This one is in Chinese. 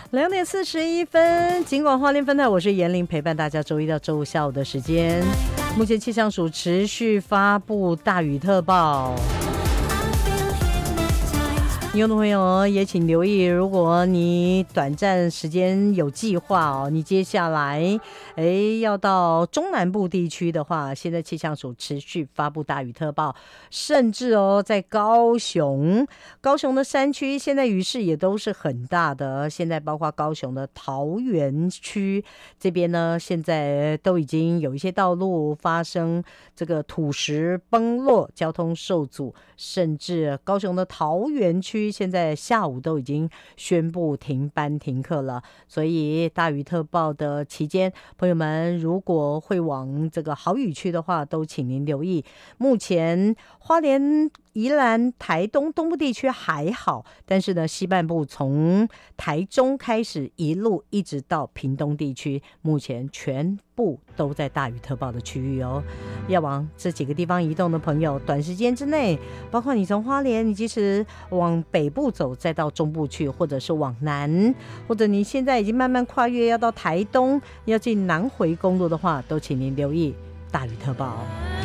2:41，尽管花莲分台，我是严玲，陪伴大家周一到周五下午的时间。目前气象署持续发布大雨特报。听众朋友也请留意，如果你短暂时间有计划哦，你接下来要到中南部地区的话，现在气象署持续发布大雨特报，甚至在高雄的山区，现在雨势也都是很大的。现在包括高雄的桃园区这边呢，现在都已经有一些道路发生这个土石崩落，交通受阻，甚至高雄的桃园区现在下午都已经宣布停班停课了。所以大雨特报的期间，朋友们如果会往这个豪雨区的话，都请您留意。目前花莲、宜兰、台东东部地区还好，但是呢，西半部从台中开始一路一直到屏东地区，目前全部都在大雨特报的区域哦。要往这几个地方移动的朋友，短时间之内，包括你从花莲，你即使往北部走，再到中部去，或者是往南，或者你现在已经慢慢跨越要到台东，要进南回公路的话，都请您留意大雨特报。